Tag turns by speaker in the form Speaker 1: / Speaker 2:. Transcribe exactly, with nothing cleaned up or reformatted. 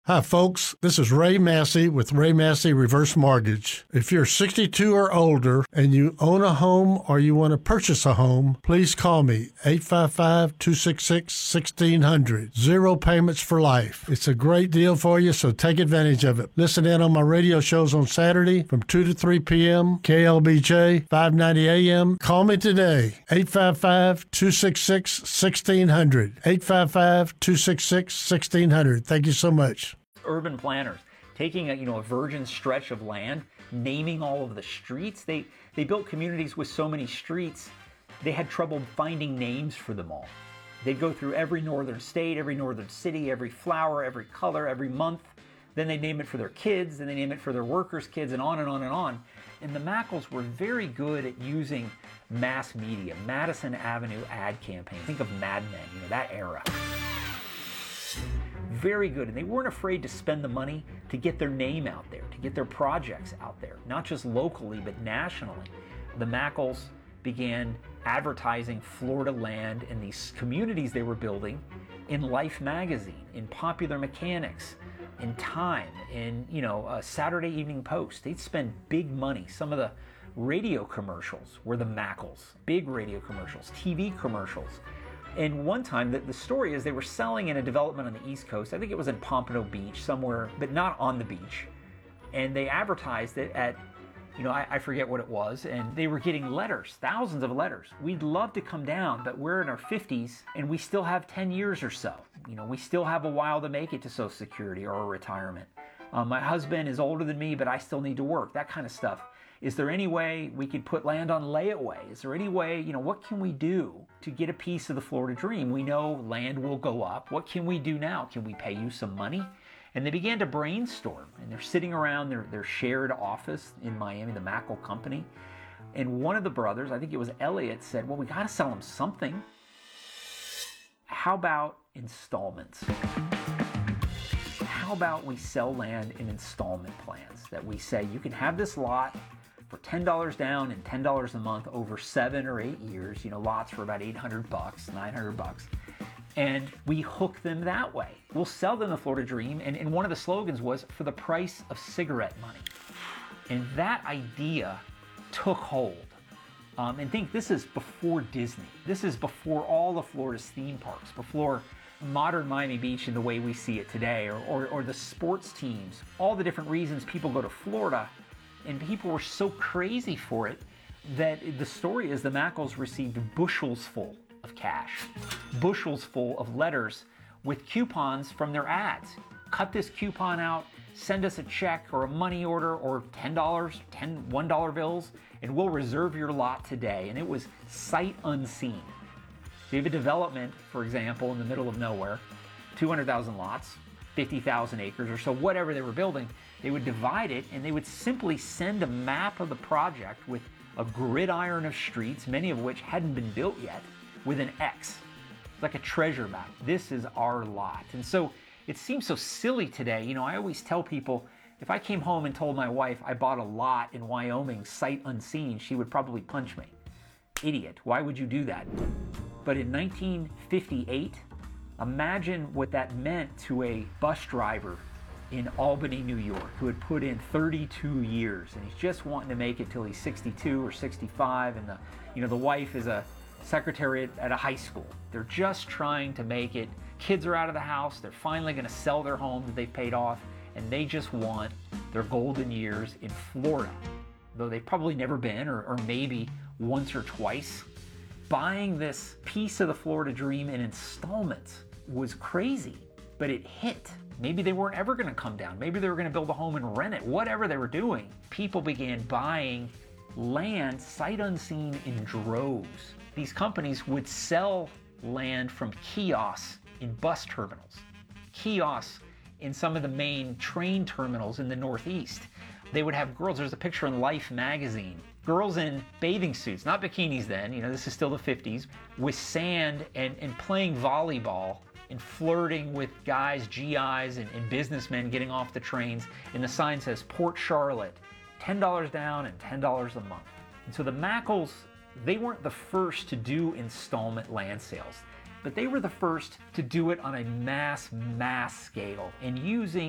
Speaker 1: Hi, folks. This is Ray Massey with Ray Massey Reverse Mortgage. If you're sixty-two or older and you own a home or you want to purchase a home, please call me, eight five five, two six six, one six zero zero. Zero payments for life. It's a great deal for you, so take advantage of it. Listen in on my radio shows on Saturday from two to three p.m., K L B J, five ninety A M. Call me today, eight five five, two six six, one six zero zero. eight five five, two six six, one six zero zero. Thank you so much.
Speaker 2: Urban planners taking a, you know, a virgin stretch of land, naming all of the streets. They they built communities with so many streets, they had trouble finding names for them all. They'd go through every northern state, every northern city, every flower, every color, every month. Then they name it for their kids, then they name it for their workers' kids, and on and on and on. And the Mackles were very good at using mass media, Madison Avenue ad campaign. Think of Mad Men, you know, that era. Very good, and they weren't afraid to spend the money to get their name out there, to get their projects out there, not just locally, but nationally. The Mackles began advertising Florida land and these communities they were building in Life magazine, in Popular Mechanics, in Time, in, you know, uh, Saturday Evening Post. They'd spend big money. Some of the radio commercials were the Mackles, big radio commercials, T V commercials. And one time, the, the story is they were selling in a development on the East Coast. I think it was in Pompano Beach somewhere, but not on the beach. And they advertised it at, you know, I, I forget what it was. And they were getting letters, thousands of letters. We'd love to come down, but we're in our fifties and we still have ten years or so. You know, we still have a while to make it to Social Security or retirement. Um, my husband is older than me, but I still need to work, that kind of stuff. Is there any way we could put land on layaway? Is there any way, you know, what can we do to get a piece of the Florida dream? We know land will go up. What can we do now? Can we pay you some money? And they began to brainstorm, and they're sitting around their, their shared office in Miami, the Mackle Company. And one of the brothers, I think it was Elliot, said, well, we got to sell them something. How about installments? How about we sell land in installment plans that we say you can have this lot for ten dollars down and ten dollars a month over seven or eight years, you know, lots for about eight hundred bucks, nine hundred bucks. And we hook them that way. We'll sell them the Florida Dream. And, and one of the slogans was for the price of cigarette money. And that idea took hold. Um, and think this is before Disney. This is before all of Florida's theme parks, before modern Miami Beach in the way we see it today, or, or, or the sports teams, all the different reasons people go to Florida. And people were so crazy for it that the story is the Mackles received bushels full of cash, bushels full of letters with coupons from their ads. Cut this coupon out, send us a check or a money order or ten dollars, ten one dollar bills, and we'll reserve your lot today. And it was sight unseen. So you have a development, for example, in the middle of nowhere, two hundred thousand lots, fifty thousand acres or so, whatever they were building. They would divide it and they would simply send a map of the project with a gridiron of streets, many of which hadn't been built yet, with an X, like a treasure map. This is our lot. And so it seems so silly today. You know, I always tell people, if I came home and told my wife I bought a lot in Wyoming sight unseen, she would probably punch me. Idiot, why would you do that? But in nineteen fifty-eight, imagine what that meant to a bus driver in Albany, New York, who had put in thirty-two years, and he's just wanting to make it till he's sixty-two or sixty-five, and the, you know, the wife is a secretary at, at a high school. They're just trying to make it. Kids are out of the house. They're finally going to sell their home that they've paid off, and they just want their golden years in Florida, though they've probably never been, or, or maybe once or twice. Buying this piece of the Florida Dream in installments was crazy, but it hit. Maybe they weren't ever going to come down. Maybe they were going to build a home and rent it. Whatever they were doing, people began buying land sight unseen in droves. These companies would sell land from kiosks in bus terminals, kiosks in some of the main train terminals in the Northeast. They would have girls, there's a picture in Life magazine, girls in bathing suits, not bikinis then, you know, this is still the fifties, with sand and, and playing volleyball and flirting with guys, G Is, and, and businessmen getting off the trains. And the sign says, Port Charlotte, ten dollars down and ten dollars a month. And so the Mackles, they weren't the first to do installment land sales, but they were the first to do it on a mass, mass scale and using